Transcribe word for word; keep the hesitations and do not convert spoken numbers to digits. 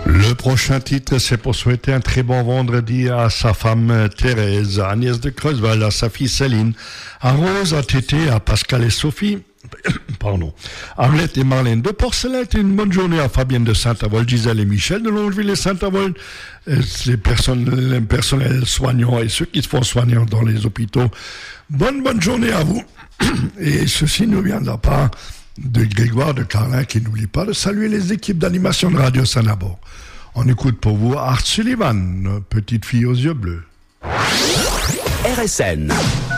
Le prochain titre, c'est pour souhaiter un très bon vendredi à sa femme Thérèse, à Agnès de Creusval, à sa fille Céline, à Rose, à Tété, à Pascal et Sophie, pardon, Arlette et Marlène de Porcelette, et une bonne journée à Fabienne de Saint-Avold, Gisèle et Michel de Longeville et Saint-Avold, les personnes, les personnels soignants et ceux qui se font soigner dans les hôpitaux. Bonne, bonne journée à vous. Et ceci nous vient de la part de Grégoire de Carlin, qui n'oublie pas de saluer les équipes d'animation de Radio Saint-Nabor. On écoute pour vous Art Sullivan, petite fille aux yeux bleus. R S N